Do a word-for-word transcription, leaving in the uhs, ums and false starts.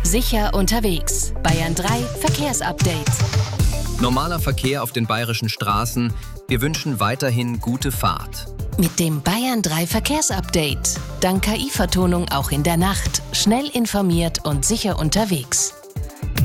Sicher unterwegs. Bayern drei Verkehrsupdate. Normaler Verkehr auf den bayerischen Straßen. Wir wünschen weiterhin gute Fahrt. Mit dem Bayern drei Verkehrsupdate. Dank K I-Vertonung auch in der Nacht. Schnell informiert und sicher unterwegs.